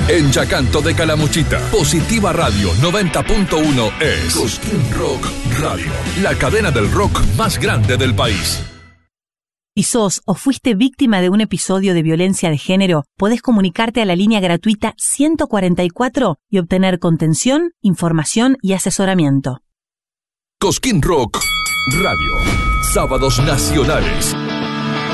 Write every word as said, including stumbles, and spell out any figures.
En Yacanto de Calamuchita, Positiva Radio noventa punto uno es Cosquín Rock Radio, la cadena del rock más grande del país. Si sos o fuiste víctima de un episodio de violencia de género, podés comunicarte a la línea gratuita ciento cuarenta y cuatro y obtener contención, información y asesoramiento. Cosquín Rock Radio, sábados nacionales.